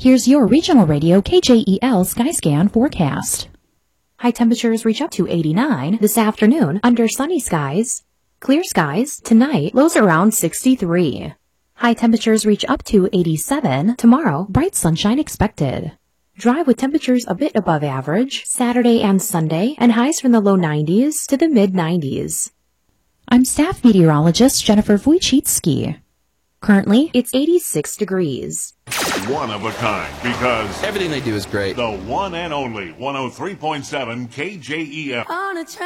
Here's your regional radio KJEL Skyscan forecast. High temperatures reach up to 89 this afternoon under sunny skies. Clear skies tonight, lows around 63. High temperatures reach up to 87 tomorrow, bright sunshine expected. Dry with temperatures a bit above average Saturday and Sunday, and highs from the low 90s to the mid 90s. I'm staff meteorologist Jennifer Wojcicki. Currently, it's 86 degrees. One of a kind, because everything they do is great. The one and only 103.7 KJEL.